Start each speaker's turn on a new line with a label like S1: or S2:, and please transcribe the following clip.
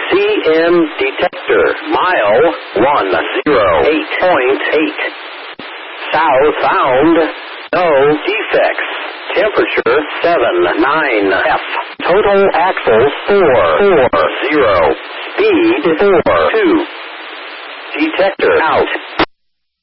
S1: CM detector. Mile 108.8. South found. No defects. Temperature 79F. Total axles 440. Speed 42. Detector out.